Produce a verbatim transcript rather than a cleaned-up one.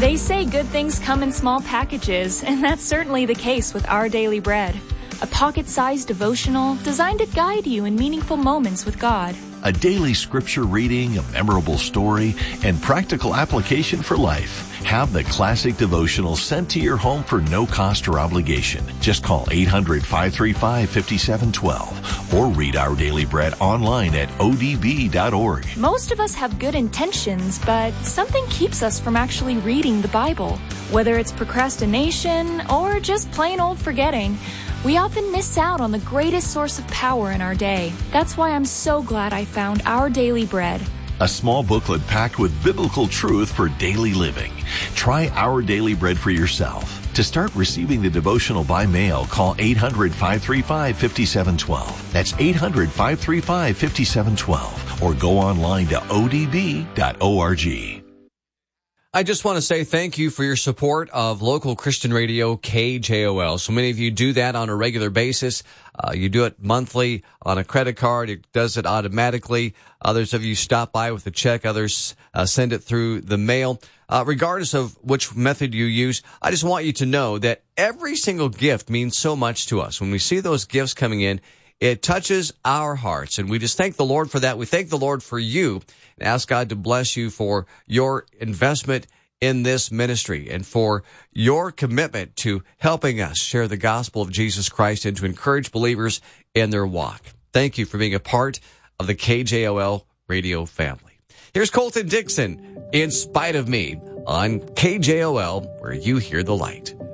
They say good things come in small packages, and that's certainly the case with Our Daily Bread, a pocket-sized devotional designed to guide you in meaningful moments with God. A daily scripture reading, a memorable story, and practical application for life. Have the classic devotional sent to your home for no cost or obligation. Just call eight hundred, five three five, five seven one two or read Our Daily Bread online at O D B dot org. Most of us have good intentions, but something keeps us from actually reading the Bible. Whether it's procrastination or just plain old forgetting, we often miss out on the greatest source of power in our day. That's why I'm so glad I found Our Daily Bread, a small booklet packed with biblical truth for daily living. Try Our Daily Bread for yourself. To start receiving the devotional by mail, call eight hundred, five three five, five seven one two. That's eight hundred, five three five, five seven one two. Or go online to O D B dot org. I just want to say thank you for your support of local Christian radio K J O L. So many of you do that on a regular basis. Uh, you do it monthly on a credit card. It does it automatically. Others of you stop by with a check. Others uh, send it through the mail. Uh, regardless of which method you use, I just want you to know that every single gift means so much to us. When we see those gifts coming in, it touches our hearts, and we just thank the Lord for that. We thank the Lord for you and ask God to bless you for your investment in this ministry and for your commitment to helping us share the gospel of Jesus Christ and to encourage believers in their walk. Thank you for being a part of the K J O L radio family. Here's Colton Dixon, In Spite of Me, on K J O L, where you hear the light.